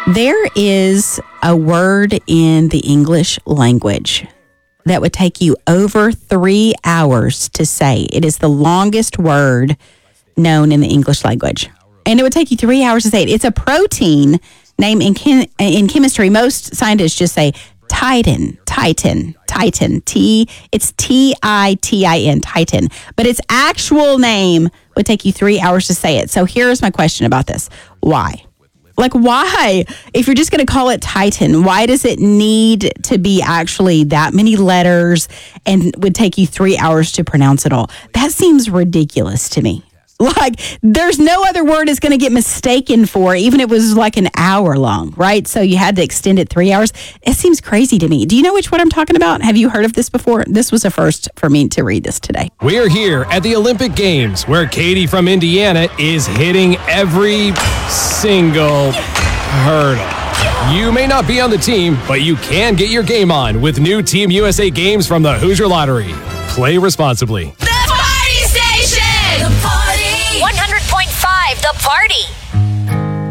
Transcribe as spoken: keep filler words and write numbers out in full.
There is a word in the English language that would take you over three hours to say. It is the longest word known in the English language. And it would take you three hours to say it. It's a protein name in chem- in chemistry. Most scientists just say Titin, Titin, Titin. T. It's T I T I N, Titin. But its actual name would take you three hours to say it. So here's my question about this. Why? Like, why? If you're just going to call it Titan, why does it need to be actually that many letters and would take you three hours to pronounce it all? That seems ridiculous to me. Like, there's no other word it's going to get mistaken for, even if it was like an hour long, right? So you had to extend it three hours. It seems crazy to me. Do you know which one I'm talking about? Have you heard of this before? This was a first for me to read this today. We're here at the Olympic Games, where Katie from Indiana is hitting every single hurdle. You may not be on the team, but you can get your game on with new Team U S A games from the Hoosier Lottery. Play responsibly. The Party Station! The Party! one hundred point five The Party.